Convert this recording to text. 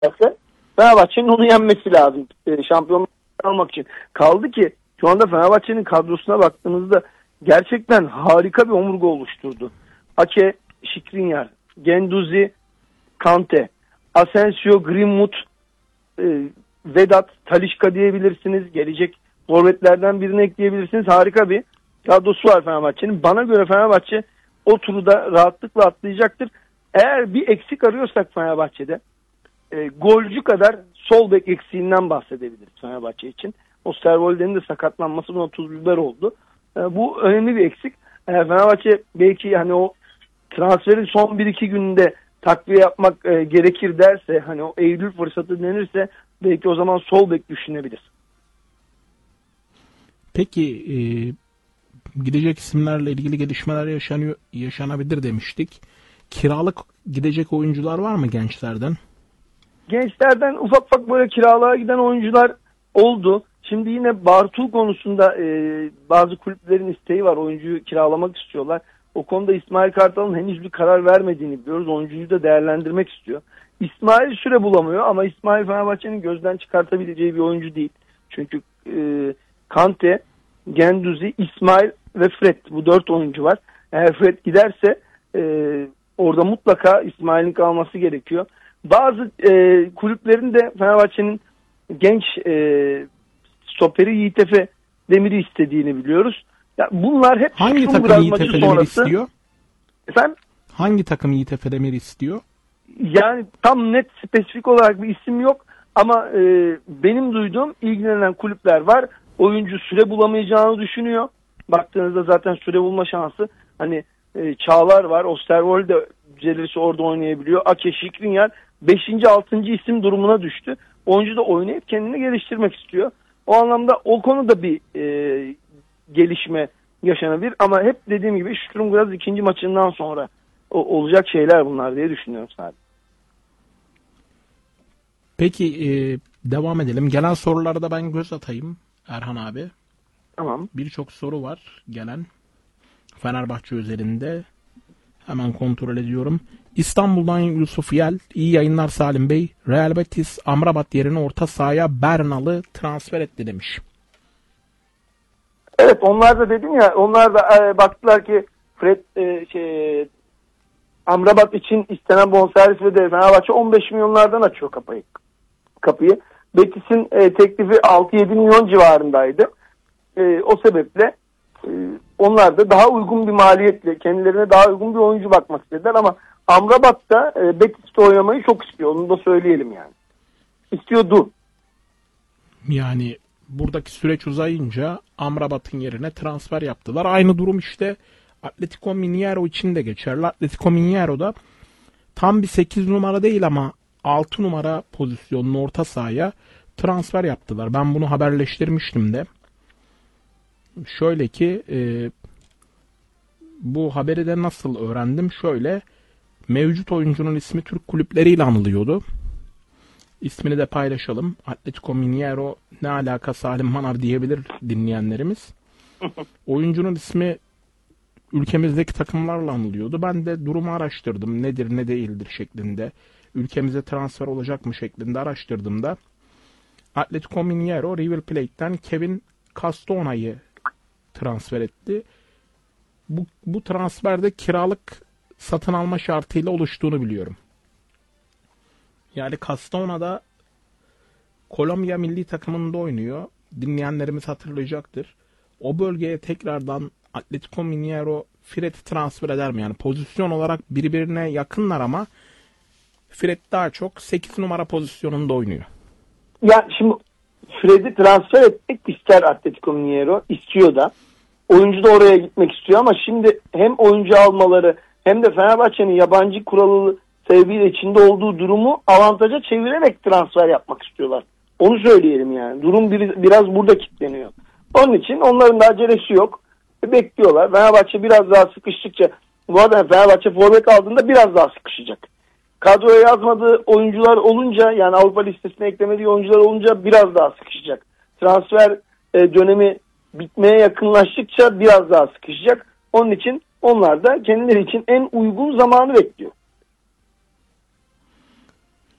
Fenerbahçe'nin onu yenmesi lazım şampiyonluk almak için. Kaldı ki şu anda Fenerbahçe'nin kadrosuna baktığınızda gerçekten harika bir omurga oluşturdu. Ake, Skriniar, Guendouzi, Kante, Asensio, Greenwood, Vedat, Talisca diyebilirsiniz. Gelecek forvetlerden birini ekleyebilirsiniz. Harika bir kadrosu var Fenerbahçe'nin. Bana göre Fenerbahçe o turu da rahatlıkla atlayacaktır. Eğer bir eksik arıyorsak Fenerbahçe'de golcü kadar sol bek eksiğinden bahsedebiliriz Fenerbahçe için. Osterwolde'nin de sakatlanması buna tuz biber oldu. Bu önemli bir eksik. Fenerbahçe belki hani o transferin son 1-2 gününde takviye yapmak gerekir derse, hani o Eylül fırsatı denirse belki o zaman sol bek düşünebilir. Peki gidecek isimlerle ilgili gelişmeler yaşanabilir demiştik. Kiralık gidecek oyuncular var mı gençlerden? Gençlerden ufak ufak böyle kiralığa giden oyuncular oldu. Şimdi yine Bartu konusunda bazı kulüplerin isteği var. Oyuncuyu kiralamak istiyorlar. O konuda İsmail Kartal'ın henüz bir karar vermediğini biliyoruz. Oyuncuyu da değerlendirmek istiyor. İsmail süre bulamıyor ama İsmail Fenerbahçe'nin gözden çıkartabileceği bir oyuncu değil. Çünkü Kante, Guendouzi, İsmail ve Fred, bu 4 oyuncu var. Eğer Fred giderse orada mutlaka İsmail'in kalması gerekiyor. Bazı kulüplerin de Fenerbahçe'nin genç stoperi Yiğit Efe Demir'i istediğini biliyoruz. Ya bunlar hep hangi takım Yiğit Efe Demir'i istiyor? Efendim? Hangi takım Yiğit Efe Demir'i istiyor? Yani tam net spesifik olarak bir isim yok ama benim duyduğum ilgilenen kulüpler var. Oyuncu süre bulamayacağını düşünüyor. Baktığınızda zaten süre bulma şansı, hani Çağlar var, Osterwolde gelirse orada oynayabiliyor. Ake, Skriniar 5. 6. isim durumuna düştü. Oyuncu da oynayıp kendini geliştirmek istiyor. O anlamda o konuda bir gelişme yaşanabilir ama hep dediğim gibi Sturm Graz ikinci maçından sonra olacak şeyler bunlar diye düşünüyorum sadece. Peki devam edelim. Gelen sorulara da ben göz atayım Erhan abi. Tamam. Birçok soru var gelen Fenerbahçe özelinde. Hemen kontrol ediyorum. İstanbul'dan Yusuf Yel. İyi yayınlar Salim Bey. Real Betis Amrabat yerine orta sahaya Bernal'ı transfer etti demiş. Evet, onlar da dedim ya, onlar da baktılar ki Fred Amrabat için istenen bonservis ve de Fenerbahçe 15 milyonlardan açıyor kapıyı. Betis'in teklifi 6-7 milyon civarındaydı. O sebeple onlar da daha uygun bir maliyetle kendilerine daha uygun bir oyuncu bakmak istediler ama Amrabat da Betis'te oynamayı çok istiyor. Onu da söyleyelim yani. İstiyordu. Yani buradaki süreç uzayınca Amrabat'ın yerine transfer yaptılar. Aynı durum işte Atletico Mineiro için de geçerli. Atletico Mineiro'da tam bir 8 numara değil ama 6 numara pozisyonlu orta sahaya transfer yaptılar. Ben bunu haberleştirmiştim de. Şöyle ki bu haberi de nasıl öğrendim? Şöyle, mevcut oyuncunun ismi Türk kulüpleriyle anılıyordu. İsmini de paylaşalım. Atletico Mineiro ne alaka Salim Manav diyebilir dinleyenlerimiz. Oyuncunun ismi ülkemizdeki takımlarla anılıyordu. Ben de durumu araştırdım. Nedir ne değildir şeklinde. Ülkemize transfer olacak mı şeklinde araştırdığımda Atletico Mineiro River Plate'ten Kevin Castona'yı transfer etti. Bu transferde kiralık satın alma şartıyla oluştuğunu biliyorum. Yani Castona'da Kolombiya milli takımında oynuyor. Dinleyenlerimiz hatırlayacaktır. O bölgeye tekrardan Atletico Mineiro Fred'i transfer eder mi? Yani pozisyon olarak birbirine yakınlar ama Fred daha çok 8 numara pozisyonunda oynuyor. Ya şimdi Fred'i transfer etmek ister Atletico Mineiro. İstiyor da. Oyuncu da oraya gitmek istiyor ama şimdi hem oyuncu almaları hem de Fenerbahçe'nin yabancı kuralı sebebiyle içinde olduğu durumu avantaja çevirerek transfer yapmak istiyorlar. Onu söyleyelim yani. Durum biraz burada kilitleniyor. Onun için onların da acelesi yok. Bekliyorlar. Fenerbahçe biraz daha sıkıştıkça, bu arada Fenerbahçe forvet aldığında biraz daha sıkışacak. Kadroya yazmadığı oyuncular olunca, yani Avrupa listesine eklemediği oyuncular olunca biraz daha sıkışacak. Transfer dönemi bitmeye yakınlaştıkça biraz daha sıkışacak. Onun için onlar da kendileri için en uygun zamanı bekliyor.